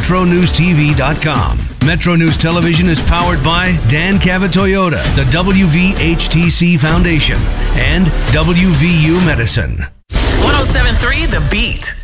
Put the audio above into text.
MetroNewsTV.com. Metro News Television is powered by Dan Cabot Toyota, the WVHTC Foundation, and WVU Medicine. 107.3 The Beat.